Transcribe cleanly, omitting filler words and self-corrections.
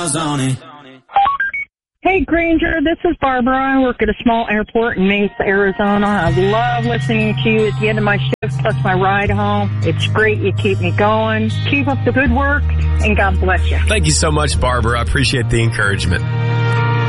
miles on it. Hey, Granger, this is Barbara. I work at a small airport in Mesa, Arizona. I love listening to you at the end of my shift plus my ride home. It's great. You keep me going. Keep up the good work, and God bless you. Thank you so much, Barbara. I appreciate the encouragement.